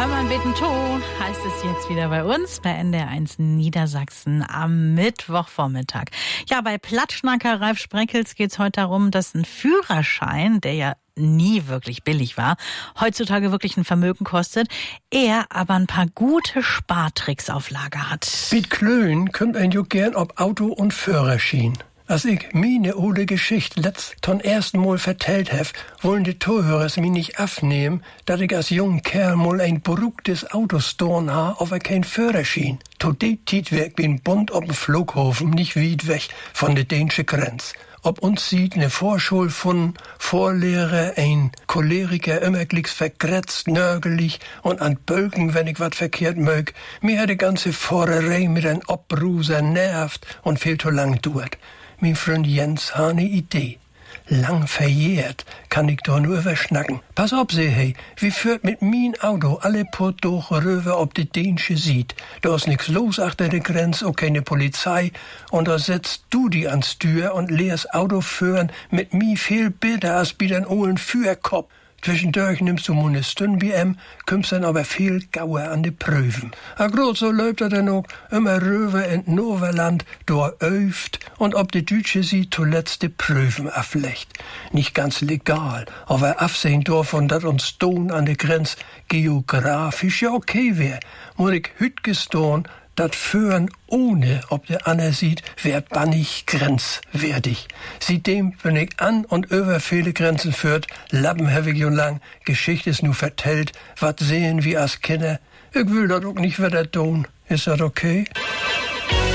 Hermann Betentow heißt es jetzt wieder bei uns, bei NDR1 Niedersachsen am Mittwochvormittag. Ja, bei Plattschnacker Ralf Spreckels geht es heute darum, dass ein Führerschein, der ja nie wirklich billig war, heutzutage wirklich ein Vermögen kostet, er aber ein paar gute Spartricks auf Lager hat. Mit Klönen kommt ein jo gern ob Auto und Führerschein. Als ich meine ole Geschichte letzt zum ersten Mal vertellt hef, wollen die Zuhörers mich nicht aufnehmen, dass ich als junger Kerl mal ein beruhigtes Auto storen ha, aber kein Führerschein. Zu der Zeit wär ich bin Bund auf dem Flughafen, nicht weit weg von der dänischen Grenze. Ob uns sieht ne Vorschul von Vorlehrer, ein Choleriker, immer glicks vergrätzt, nörgelig und an Bölken, wenn ich wat verkehrt mög. Mir hat die ganze Fahrerei mit ein Obruser nervt und viel zu lang dauert. Mein Freund Jens hat ne Idee. Lang verjährt kann ich doch nur verschnacken. Pass auf, seh hey, wie führt mit mein Auto alle Portdoche rüber ob die Dänische sieht. Da ist nix los achter der Grenze, auch keine Polizei. Und da setzt du die ans Tür und lehrst Auto führen mit mi viel bitter als bi den ohlen Führkopf. Zwischendurch nimmst du eine Stunde BM, kommst dann aber viel gauer an die Prüfen. A grad so läuft er dann auch immer rüber in Noverland, da öft und ob die Deutsche sie zuletzt die Prüfen aflecht. Nicht ganz legal, aber absehen davon, dass uns Ton an der Grenze geografisch ja okay wär. Muss ich hüt gestohn, dat Führen ohne, ob der Anna sieht, wär bannig grenzwertig. Seitdem bin ich an und über viele Grenzen führt, Lappen hab ich und lang, Geschichte ist nu vertellt, wat sehen wir als Kinder. Ich will dat auch nicht wieder tun. Ist dat okay?